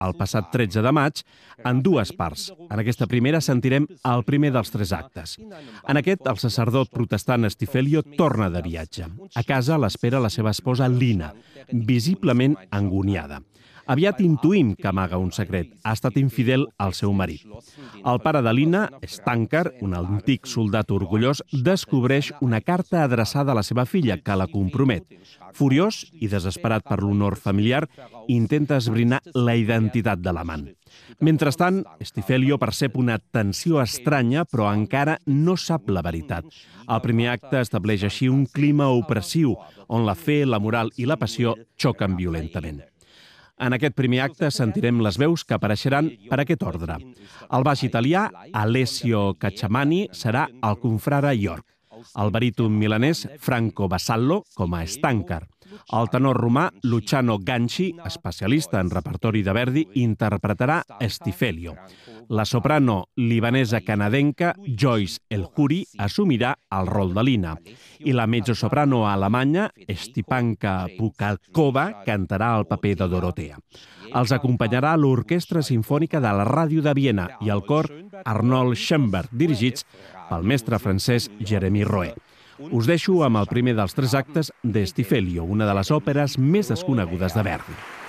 el passat 13 de maig, en dues parts. En aquesta primera sentirem el primer dels 3 actes. En aquest, el sacerdot protestant Stifelio torna de viatge. A casa l'espera la seva esposa Lina, visiblement angoniada. Aviat intuïm que amaga un secret. Ha estat infidel al seu marit. El pare de Lina, Stankar, un antic soldat orgullós, descobreix una carta adreçada a la seva filla que la compromet. Furiós i desesperat per l'honor familiar, intenta esbrinar la identitat de l'amant. Mentrestant, Stifelio percep una tensió estranya, però encara no sap la veritat. El primer acte estableix així un clima opressiu, on la fe, la moral i la passió xoquen violentament. En aquest primer acte sentirem les veus que apareixeran per aquest ordre. El baix italià, Alessio Cacciamani, serà el confrare York. El baríton milanès, Franco Vassallo, com a Stankar. El tenor romà, Luciano Ganci, especialista en repertori de Verdi, interpretarà Stifelio. La soprano libanesa canadenca, Joyce El-Khoury, assumirà el rol de Lina. I la mezzosoprano alemanya, Stepanka Pukalkova, cantarà el paper de Dorotea. Els acompanyarà l'Orquestra Simfònica de la Ràdio de Viena i el cor Arnold Schoenberg, dirigits pel mestre francès Jérémie Rouet. Us deixo amb el primer dels 3 actes de Stifelio, una de les òperes més desconegudes de Verdi.